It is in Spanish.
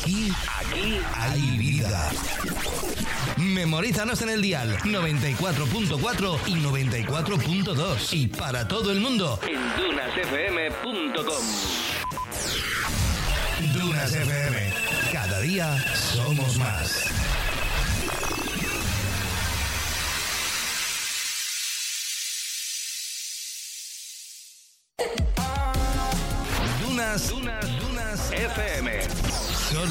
Aquí hay vida. Memorízanos en el dial 94.4 y 94.2 y para todo el mundo en dunasfm.com. Dunas FM. Cada día somos más. Dunas FM.